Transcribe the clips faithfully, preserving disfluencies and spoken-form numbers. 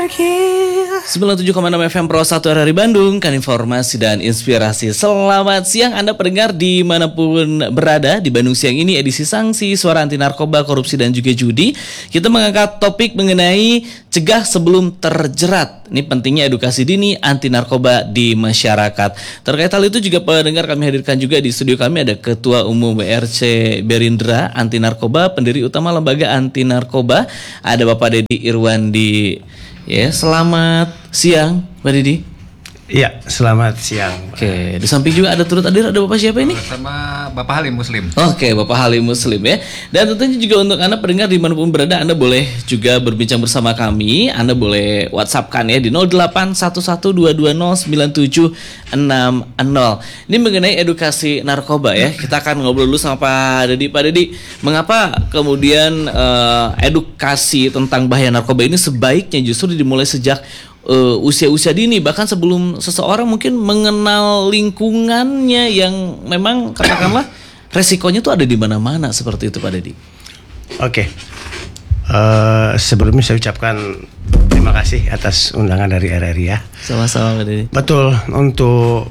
sembilan puluh tujuh koma enam F M Pro satu R R I Bandung, kan informasi dan inspirasi. Selamat siang Anda pendengar dimanapun berada. Di Bandung Siang ini edisi Sanksi Suara Anti Narkoba, Korupsi dan juga Judi. Kita mengangkat topik mengenai cegah sebelum terjerat. Ini pentingnya edukasi dini anti narkoba di masyarakat. Terkait hal itu juga pendengar kami hadirkan juga di studio kami ada Ketua Umum B R C Berindra Anti Narkoba, pendiri utama Lembaga Anti Narkoba, ada Bapak Dedi Irwandi. Ya, selamat siang, Pak Didi. Iya, selamat siang. Oke, di samping juga ada turut hadir, ada Bapak siapa ini? Bersama Bapak Halim Muslim. Oke, Bapak Halim Muslim ya. Dan tentunya juga untuk Anda pendengar dimanapun berada, Anda boleh juga berbincang bersama kami. Anda boleh WhatsApp-kan ya di nol delapan satu satu dua dua nol sembilan tujuh enam nol. Ini mengenai edukasi narkoba ya. Kita akan ngobrol dulu sama Pak Dedi. Pak Dedi, mengapa kemudian uh, edukasi tentang bahaya narkoba ini sebaiknya justru dimulai sejak Uh, usia-usia dini, bahkan sebelum seseorang mungkin mengenal lingkungannya yang memang katakanlah resikonya tuh ada di mana-mana seperti itu, Pak Dedi. Oke, okay. uh, sebelumnya saya ucapkan terima kasih atas undangan dari R R I ya. Sama-sama, Pak Dedi. Betul, untuk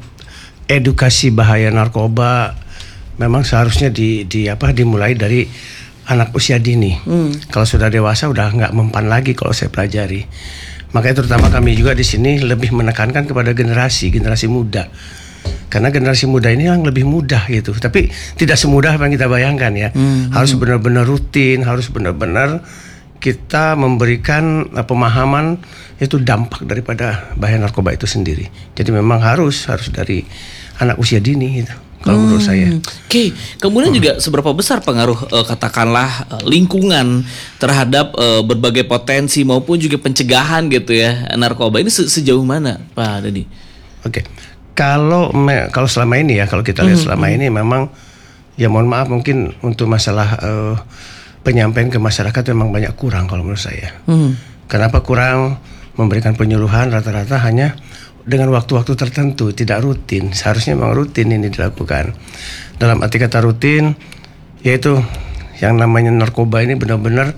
edukasi bahaya narkoba memang seharusnya di, di apa dimulai dari anak usia dini. Hmm. Kalau sudah dewasa udah nggak mempan lagi kalau saya pelajari. Makanya terutama kami juga di sini lebih menekankan kepada generasi generasi muda, karena generasi muda ini yang lebih mudah gitu, tapi tidak semudah apa yang kita bayangkan ya. Hmm, harus hmm. benar-benar rutin, harus benar-benar kita memberikan uh, pemahaman itu dampak daripada bahaya narkoba itu sendiri. Jadi memang harus harus dari anak usia dini gitu. Kalau hmm. menurut saya. Oke, okay. Kemudian hmm. juga seberapa besar pengaruh uh, katakanlah uh, lingkungan terhadap uh, berbagai potensi maupun juga pencegahan gitu ya narkoba ini se- sejauh mana, Pak Dedi? Oke, okay. kalau me- kalau selama ini ya kalau kita lihat hmm. selama hmm. ini memang ya mohon maaf mungkin untuk masalah uh, penyampaian ke masyarakat memang banyak kurang kalau menurut saya. Hmm. Kenapa kurang? Memberikan penyuluhan rata-rata hanya dengan waktu-waktu tertentu, tidak rutin. Seharusnya memang rutin ini dilakukan. Dalam arti kata rutin, yaitu yang namanya narkoba ini benar-benar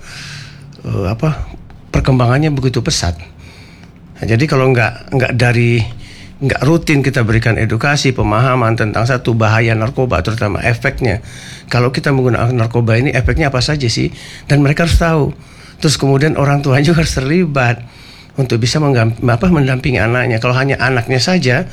uh, apa perkembangannya begitu pesat. Nah, jadi kalau nggak nggak dari nggak rutin kita berikan edukasi, pemahaman tentang satu bahaya narkoba, terutama efeknya. Kalau kita menggunakan narkoba ini efeknya apa saja sih? Dan mereka harus tahu. Terus kemudian orang tua juga harus terlibat untuk bisa menggam, apa, mendampingi anaknya. Kalau hanya anaknya saja,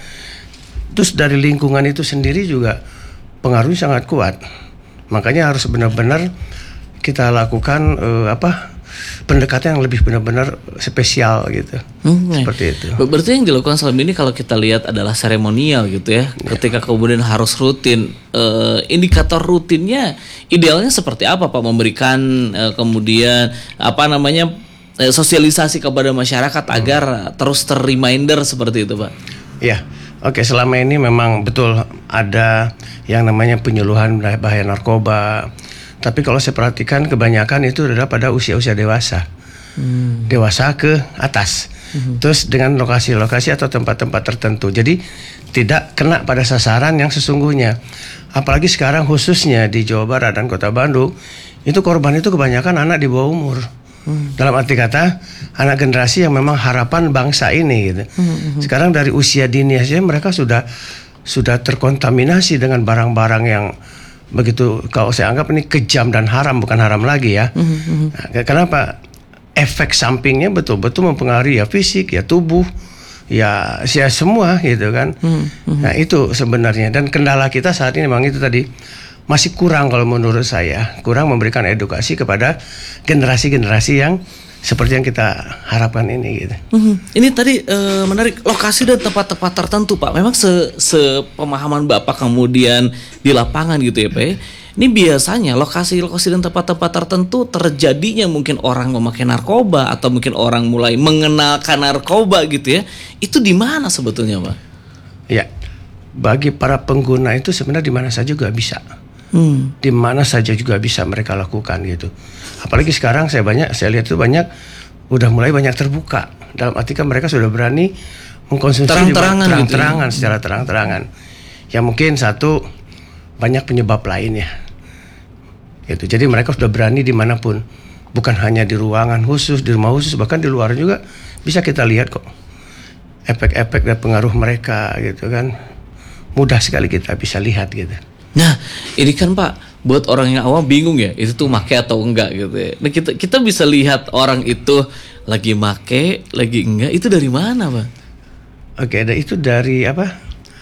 terus dari lingkungan itu sendiri juga pengaruhnya sangat kuat. Makanya harus benar-benar kita lakukan uh, apa pendekatan yang lebih benar-benar spesial gitu. Hmm, seperti itu. Berarti yang dilakukan selama ini kalau kita lihat adalah seremonial gitu ya. Ya. Ketika kemudian harus rutin, uh, indikator rutinnya idealnya seperti apa, Pak? Memberikan uh, kemudian apa namanya sosialisasi kepada masyarakat agar hmm. terus ter-reminder seperti itu, Pak. Iya, oke. Selama ini memang betul ada yang namanya penyuluhan bahaya narkoba. Tapi kalau saya perhatikan kebanyakan itu adalah pada usia-usia dewasa, hmm. dewasa ke atas. Hmm. Terus dengan lokasi-lokasi atau tempat-tempat tertentu. Jadi tidak kena pada sasaran yang sesungguhnya. Apalagi sekarang khususnya di Jawa Barat dan Kota Bandung, itu korban itu kebanyakan anak di bawah umur. Hmm. Dalam arti kata anak generasi yang memang harapan bangsa ini gitu. Hmm. Sekarang dari usia dini saja mereka sudah sudah terkontaminasi dengan barang-barang yang begitu, kalau saya anggap ini kejam dan haram, bukan haram lagi ya. Hmm. Nah, kenapa? Efek sampingnya betul-betul mempengaruhi ya fisik, ya tubuh, ya, ya semua gitu kan. Hmm. Hmm. Nah itu sebenarnya, dan kendala kita saat ini memang itu tadi. Masih kurang kalau menurut saya, kurang memberikan edukasi kepada generasi-generasi yang seperti yang kita harapkan ini gitu. Hmm, ini tadi e, menarik, lokasi dan tempat-tempat tertentu, Pak. Memang se sepemahaman Bapak kemudian di lapangan gitu ya, Pak. Ini biasanya lokasi-lokasi dan tempat-tempat tertentu terjadinya mungkin orang memakai narkoba atau mungkin orang mulai mengenalkan narkoba gitu ya. Itu di mana sebetulnya, Pak? Ya, bagi para pengguna itu sebenarnya di mana saja juga bisa. Hmm. Di mana saja juga bisa mereka lakukan gitu. Apalagi sekarang saya banyak saya lihat itu banyak udah mulai banyak terbuka. Dalam arti kan mereka sudah berani mengkonsumsi terang-terangan, terang-terangan gitu ya? Secara terang-terangan. Ya mungkin satu banyak penyebab lainnya. Gitu. Jadi mereka sudah berani dimanapun, bukan hanya di ruangan khusus, di rumah khusus, bahkan di luar juga bisa kita lihat kok efek-efek dan pengaruh mereka gitu kan, mudah sekali kita bisa lihat gitu. Nah, ini kan Pak, buat orang yang awam bingung ya, itu tuh make atau enggak gitu ya. Nah, kita kita bisa lihat orang itu lagi make, lagi enggak, itu dari mana Pak? Oke, ada itu dari apa?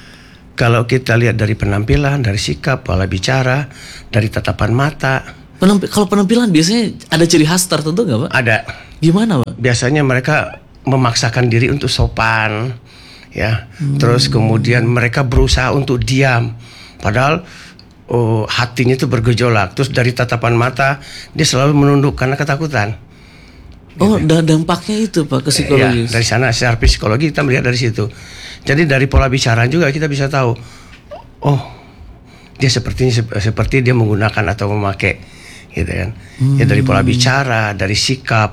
Kalau kita lihat dari penampilan, dari sikap, pola bicara, dari tatapan mata. Penampi- kalau penampilan biasanya ada ciri khas tertentu nggak Pak? Ada. Gimana Pak? Biasanya mereka memaksakan diri untuk sopan, ya. Hmm. Terus kemudian mereka berusaha untuk diam, padahal oh, hatinya itu bergejolak. Terus dari tatapan mata dia selalu menunduk karena ketakutan. Oh, gitu. Da- dampaknya itu Pak ke psikologis. Ya, dari sana secara psikologi kita melihat dari situ. Jadi dari pola bicara juga kita bisa tahu, oh dia sepertinya seperti dia menggunakan atau memakai, gitu kan. Hmm. Ya dari pola bicara, dari sikap,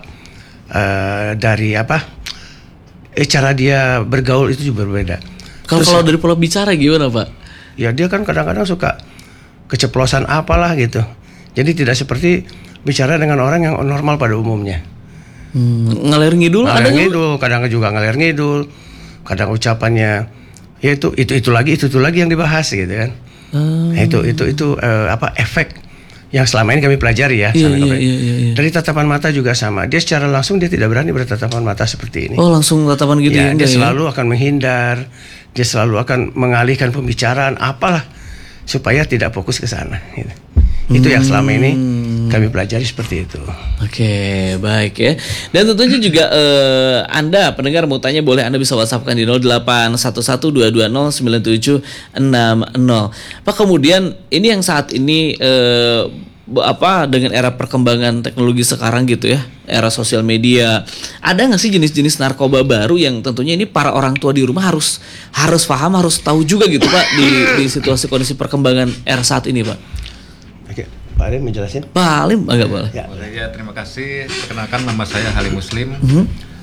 uh, dari apa? Eh, cara dia bergaul itu juga berbeda. Kalau kalau dari pola bicara gimana Pak? Ya dia kan kadang-kadang suka keceplosan apalah gitu. Jadi tidak seperti bicara dengan orang yang normal pada umumnya. Hmm, ngalir ngidul ngalir ada ngidul, kadang juga ngalir ngidul. Kadang ucapannya ya itu itu itu lagi itu itu lagi yang dibahas gitu kan. Hmm. Nah, itu itu itu uh, apa efek yang selama ini kami pelajari ya. Iya, iya, iya, iya. Dari tatapan mata juga sama. Dia secara langsung dia tidak berani bertatapan mata seperti ini. Oh, langsung tatapan gitu ya? ya? Dia ya? selalu akan menghindar. Dia selalu akan mengalihkan pembicaraan apalah supaya tidak fokus ke sana. Gitu. Hmm. Itu yang selama ini kami pelajari seperti itu. Oke, baik ya. Dan tentunya juga eh, Anda pendengar mau tanya boleh Anda bisa WhatsApp-kan di nol delapan satu satu dua dua nol sembilan tujuh enam nol. Pak, kemudian ini yang saat ini eh, apa dengan era perkembangan teknologi sekarang gitu ya, era sosial media, ada nggak sih jenis-jenis narkoba baru yang tentunya ini para orang tua di rumah harus harus paham, harus tahu juga gitu Pak di, di situasi kondisi perkembangan era saat ini Pak? Oke, Pak Alim menjelasin. Pak Alim agak boleh. Ya. Boleh ya, terima kasih. Perkenalkan nama saya Halim Muslim. Mm-hmm.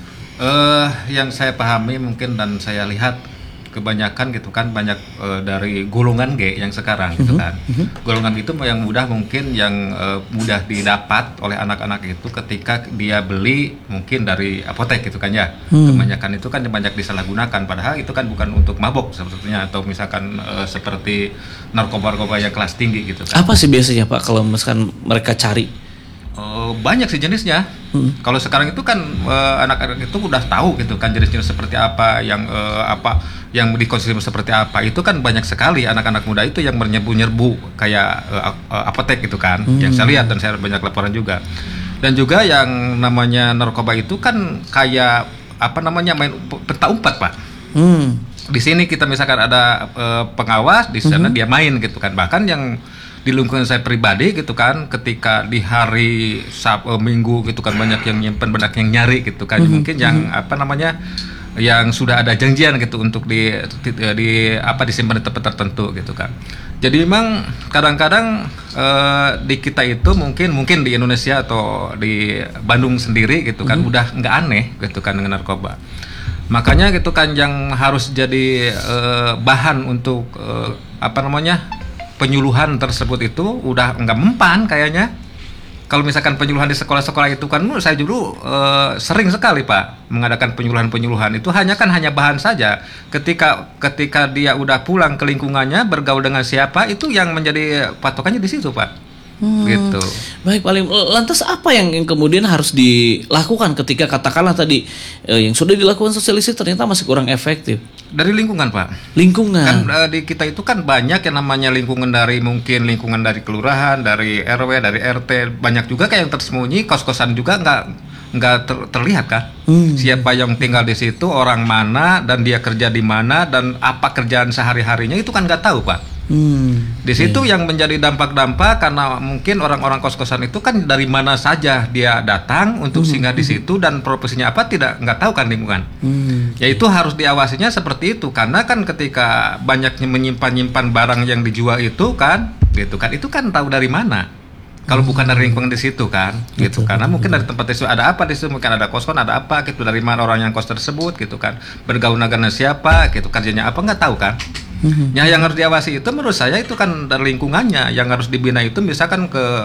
Uh, yang saya pahami mungkin dan saya lihat kebanyakan gitu kan banyak uh, dari golongan G yang sekarang gitu kan. Mm-hmm. Golongan itu yang mudah mungkin yang uh, mudah didapat oleh anak-anak itu ketika dia beli mungkin dari apotek gitu kan ya. Mm. Kebanyakan itu kan banyak disalahgunakan padahal itu kan bukan untuk mabok sebetulnya atau misalkan uh, seperti narkoba-narkoba yang kelas tinggi gitu kan. Apa sih biasanya Pak kalau misalkan mereka cari? Uh, banyak sih jenisnya. Hmm. Kalau sekarang itu kan uh, anak-anak itu udah tahu gitu kan jenis-jenis seperti apa yang uh, apa yang dikonsumsi seperti apa. Itu kan banyak sekali anak-anak muda itu yang menyerbu-nyerbu kayak uh, uh, apotek gitu kan. Hmm. Yang saya lihat dan saya banyak laporan juga. Dan juga yang namanya narkoba itu kan kayak apa namanya main peta umpat Pak. Hmm. Di sini kita misalkan ada uh, pengawas, di sana hmm. dia main gitu kan. Bahkan yang di lingkungan saya pribadi gitu kan, ketika di hari Sab, uh, Minggu gitu kan banyak yang nyimpen, banyak yang nyari gitu kan, mm-hmm. mungkin yang mm-hmm. apa namanya yang sudah ada janjian gitu untuk di, di, di apa disimpan di tempat tertentu gitu kan. Jadi memang kadang-kadang uh, di kita itu mungkin mungkin di Indonesia atau di Bandung sendiri gitu kan mm-hmm. udah nggak aneh gitu kan dengan narkoba. Makanya gitu kan yang harus jadi uh, bahan untuk uh, apa namanya penyuluhan tersebut itu udah nggak mempan kayaknya. Kalau misalkan penyuluhan di sekolah-sekolah itu kan saya dulu uh, sering sekali Pak mengadakan penyuluhan-penyuluhan itu hanya kan hanya bahan saja. Ketika ketika dia udah pulang ke lingkungannya bergaul dengan siapa itu yang menjadi patokannya di situ Pak. Hmm. Gitu. Baik Pak Alim, lantas apa yang, yang kemudian harus dilakukan ketika katakanlah tadi eh, yang sudah dilakukan sosialisasi ternyata masih kurang efektif? Dari lingkungan Pak. Lingkungan. Kan uh, di kita itu kan banyak yang namanya lingkungan dari mungkin lingkungan dari kelurahan, dari R W, dari R T, banyak juga kayak yang tersembunyi, kos-kosan juga nggak nggak ter, terlihat kan? Hmm. Siapa yang tinggal di situ, orang mana, dan dia kerja di mana, dan apa kerjaan sehari-harinya itu kan nggak tahu Pak. Hmm. Di situ yeah. yang menjadi dampak-dampak karena mungkin orang-orang kos-kosan itu kan dari mana saja dia datang untuk hmm. singgah di situ dan profesinya apa tidak nggak tahu kan lingkungan. Hmm. Ya itu harus diawasinya seperti itu karena kan ketika banyaknya menyimpan-nyimpan barang yang dijual itu kan, gitu kan itu kan tahu dari mana. Kalau bukan dari lingkungan di situ kan, gitu. Betul, karena betul, mungkin betul. Dari tempat itu ada apa di situ, mungkin ada kos-kosan, ada apa, gitu. Dari mana orang yang kos tersebut, gitu kan. Bergaul dengan siapa, gitu. Kerjanya apa nggak tahu kan. Mm-hmm. Ya yang harus diawasi itu menurut saya itu kan dari lingkungannya. Yang harus dibina itu misalkan ke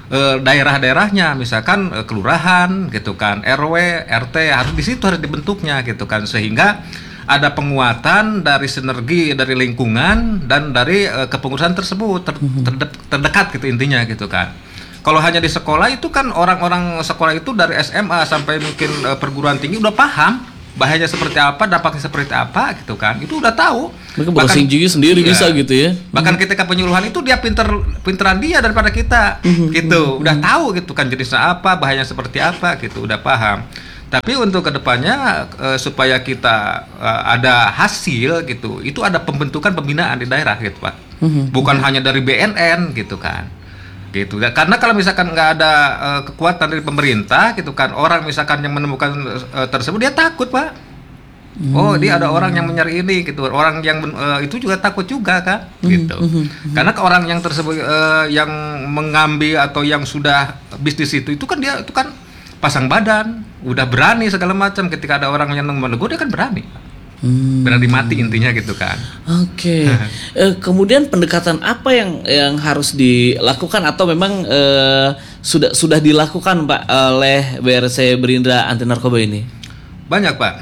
eh, daerah-daerahnya, misalkan eh, kelurahan gitu kan, R W, R T harus di situ harus dibentuknya gitu kan, sehingga ada penguatan dari sinergi dari lingkungan dan dari eh, kepengurusan tersebut ter, terde- terdekat gitu intinya gitu kan. Kalau hanya di sekolah itu kan orang-orang sekolah itu dari S M A sampai mungkin eh, perguruan tinggi udah paham bahayanya seperti apa, dampaknya seperti apa gitu kan. Itu udah tahu. Mereka browsing juga sendiri iya, bisa gitu ya. Bahkan ketika penyuluhan itu dia pinter pinteran dia daripada kita. Gitu. Udah tahu gitu kan jenisnya apa, bahayanya seperti apa gitu, udah paham. Tapi untuk kedepannya uh, supaya kita uh, ada hasil gitu, itu ada pembentukan pembinaan di daerah gitu Pak. Bukan hanya dari B N N gitu kan. Gitu. Karena kalau misalkan nggak ada uh, kekuatan dari pemerintah gitu kan, orang misalkan yang menemukan uh, tersebut dia takut Pak. Hmm. Oh dia ada orang yang mencari ini gitu, orang yang uh, itu juga takut juga kan, gitu. Hmm. Karena ke orang yang tersebut uh, yang mengambil atau yang sudah bisnis itu itu kan dia itu kan pasang badan, udah berani segala macam. Ketika ada orang yang menegur dia kan berani. Hmm. Berani mati intinya gitu kan. Oke. Okay. eh, kemudian pendekatan apa yang yang harus dilakukan atau memang eh, sudah sudah dilakukan Pak oleh B R C Berindra Anti Narkoba ini? Banyak Pak.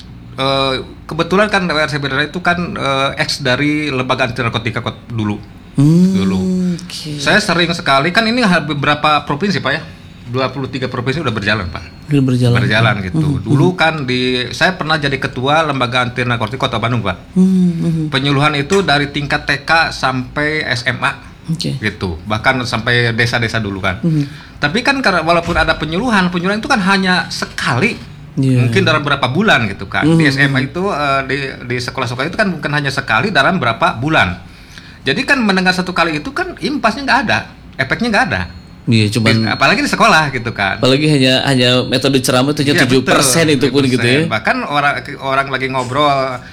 Eh, kebetulan kan B R C Berindra itu kan eh, ex dari lembaga anti narkotika dulu. Hmm. Dulu. Okay. Saya sering sekali kan ini beberapa provinsi Pak ya. dua puluh tiga provinsi udah berjalan Pak. Udah berjalan. Berjalan gitu. Mm-hmm. Dulu kan di saya pernah jadi ketua lembaga anti narkotika Kota Bandung Pak. Mm-hmm. Penyuluhan itu dari tingkat T K sampai S M A. Okay. Gitu. Bahkan sampai desa-desa dulu kan. Mm-hmm. Tapi kan karena walaupun ada penyuluhan, penyuluhan itu kan hanya sekali. Yeah. Mungkin dalam berapa bulan gitu kan. Mm-hmm. Di S M A itu uh, di di sekolah-sekolah itu kan bukan hanya sekali dalam berapa bulan. Jadi kan mendengar satu kali itu kan impasnya nggak ada, efeknya nggak ada. Iya, cuman apalagi di sekolah gitu kan. Apalagi hanya hanya metode ceramah itu hanya tujuh persen itu pun gitu ya. Bahkan orang orang lagi ngobrol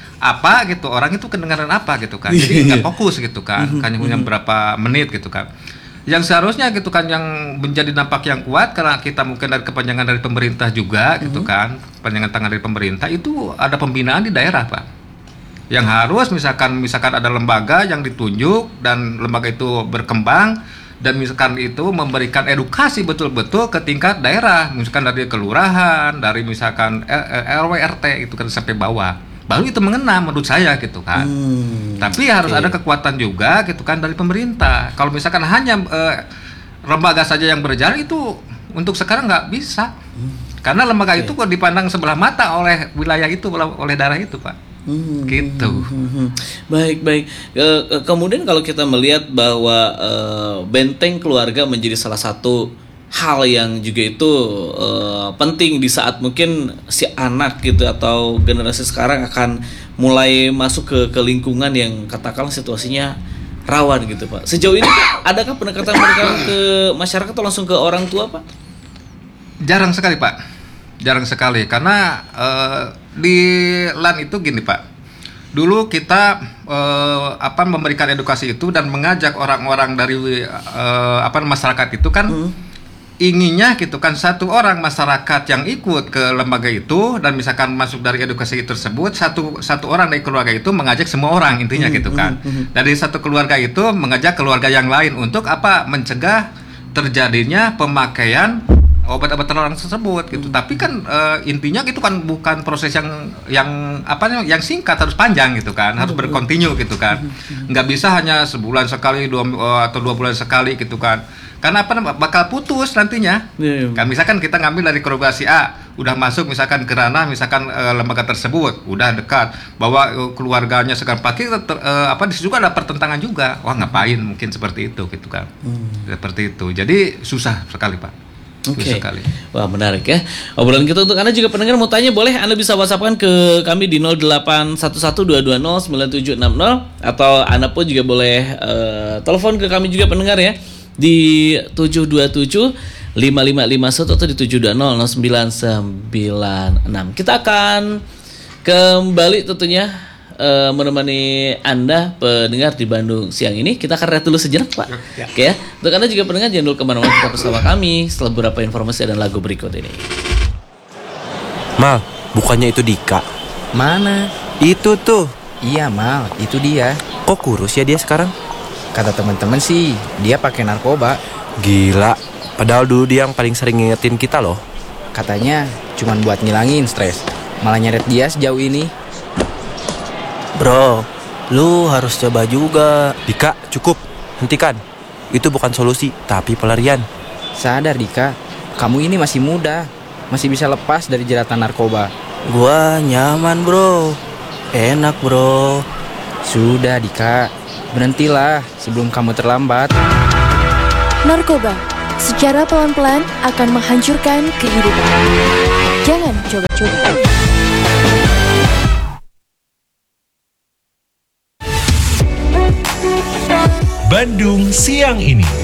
apa gitu, orang itu kedengaran apa gitu kan. Jadi nggak fokus gitu kan. Hanya punya berapa menit gitu kan. Yang seharusnya gitu kan yang menjadi dampak yang kuat karena kita mungkin dari kepanjangan dari pemerintah juga gitu kan. Kepanjangan tangan dari pemerintah itu ada pembinaan di daerah Pak. Yang harus misalkan misalkan ada lembaga yang ditunjuk dan lembaga itu berkembang dan misalkan itu memberikan edukasi betul-betul ke tingkat daerah, misalkan dari kelurahan, dari misalkan R W R T itu kan sampai bawah, baru itu mengena menurut saya gitu kan. Hmm, Tapi okay. harus ada kekuatan juga gitu kan dari pemerintah. Kalau misalkan hanya eh, lembaga saja yang berjalan itu untuk sekarang nggak bisa, hmm. karena lembaga okay. itu dipandang sebelah mata oleh wilayah itu, oleh daerah itu Pak. Hmm, gitu. Hmm, hmm. Baik baik. E, kemudian kalau kita melihat bahwa e, benteng keluarga menjadi salah satu hal yang juga itu e, penting di saat mungkin si anak gitu atau generasi sekarang akan mulai masuk ke, ke lingkungan yang katakanlah situasinya rawan gitu Pak. Sejauh ini adakah pendekatan-pendekatan ke masyarakat atau langsung ke orang tua Pak? Jarang sekali Pak. Jarang sekali karena uh, di L A N itu gini Pak. Dulu kita uh, apa memberikan edukasi itu dan mengajak orang-orang dari uh, apa masyarakat itu kan hmm. inginnya gitu kan satu orang masyarakat yang ikut ke lembaga itu dan misalkan masuk dari edukasi tersebut satu satu orang dari keluarga itu mengajak semua orang intinya hmm. gitu kan. Hmm. Dari satu keluarga itu mengajak keluarga yang lain untuk apa mencegah terjadinya pemakaian obat-obat terlarang tersebut gitu. Hmm. Tapi kan uh, intinya gitu kan bukan proses yang yang apa yang singkat, harus panjang gitu kan, harus berkontinu gitu kan. Nggak bisa hanya sebulan sekali dua uh, atau dua bulan sekali gitu kan. Karena apa bakal putus nantinya. Yeah, yeah. Kan misalkan kita ngambil dari keluarga si A, udah masuk misalkan ke ranah misalkan uh, lembaga tersebut, udah dekat bahwa uh, keluarganya sekarang pakai ter, uh, apa di situ juga ada pertentangan juga. Wah, ngapain mungkin seperti itu gitu kan. Hmm. Seperti itu. Jadi susah sekali, Pak. Oke, okay. Wah menarik ya obrolan kita. Untuk Anda juga pendengar mau tanya, boleh Anda bisa WhatsApp-kan ke kami di nol delapan satu satu dua dua nol sembilan tujuh enam nol, atau Anda pun juga boleh uh, telepon ke kami juga pendengar ya di tujuh dua tujuh lima lima lima satu atau di tujuh dua nol nol sembilan sembilan enam. Kita akan kembali tentunya Uh, menemani Anda pendengar di Bandung siang ini. Kita akan rehat dulu sejenak Pak. Ya. Oke ya. Untuk Anda juga pendengar jangan dulu kemana-mana, tetap bersama kami setelah beberapa informasi dan lagu berikut ini. Mal, bukannya itu Dika? Mana? Itu tuh. Iya Mal, itu dia. Kok kurus ya dia sekarang? Kata teman-teman sih dia pakai narkoba. Gila, Padahal dulu dia yang paling sering ngingetin kita loh. Katanya cuman buat ngilangin stres, malah nyeret dia sejauh ini. Bro, lu harus coba juga. Dika, cukup. Hentikan. Itu bukan solusi, tapi pelarian. Sadar Dika, kamu ini masih muda, masih bisa lepas dari jeratan narkoba. Gua nyaman bro, enak bro. Sudah Dika, berhentilah sebelum kamu terlambat. Narkoba secara pelan-pelan akan menghancurkan kehidupan. Jangan coba-coba. Bandung Siang Ini.